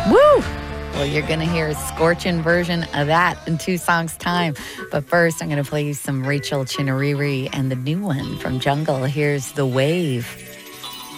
Woo! Well, you're going to hear a scorching version of that in 2 songs' time. But first, I'm going to play you some Rachel Chinariri and the new one from Jungle. Here's The Wave.